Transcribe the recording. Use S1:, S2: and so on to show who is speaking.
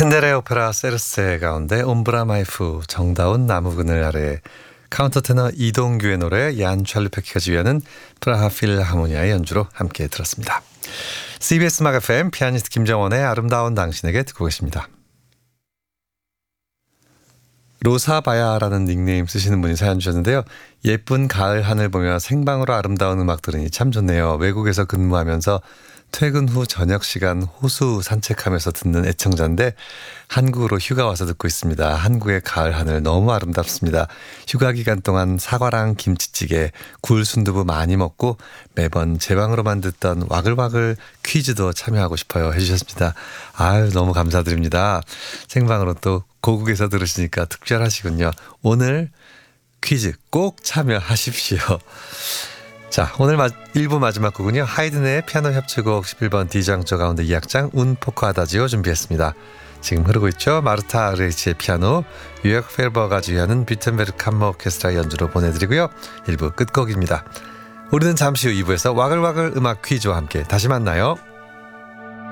S1: 헨델의 오페라 세르세 가운데 옴브라 마이프 정다운 나무 그늘 아래 카운터 테너 이동규의 노래 얀 찰루페키가 지휘하는 프라하 필하모니아의 연주로 함께 들었습니다. CBS 음악 FM 피아니스트 김정원의 아름다운 당신에게 듣고 계십니다. 로사바야라는 닉네임 쓰시는 분이 사연 주셨는데요. 예쁜 가을 하늘 보며 생방으로 아름다운 음악 들으니 참 좋네요. 외국에서 근무하면서 퇴근 후 저녁 시간 호수 산책하면서 듣는 애청자인데 한국으로 휴가 와서 듣고 있습니다. 한국의 가을 하늘 너무 아름답습니다. 휴가 기간 동안 사과랑 김치찌개, 굴 순두부 많이 먹고 매번 제 방으로만 듣던 와글와글 퀴즈도 참여하고 싶어요 해주셨습니다. 아유 너무 감사드립니다. 생방으로 또 고국에서 들으시니까 특별하시군요. 오늘 퀴즈 꼭 참여하십시오. 자, 오늘 1부 마지막 곡은요. 하이든의 피아노 협주곡 11번 D장조 가운데 2악장 운 포커 아다지오 준비했습니다. 지금 흐르고 있죠. 마르타 아르헤치의 피아노, 유약 페르버가 주휘하는 비텐베르 캄머 오케스트라 연주로 보내드리고요. 1부 끝곡입니다. 우리는 잠시 후 2부에서 와글와글 음악 퀴즈와 함께 다시 만나요.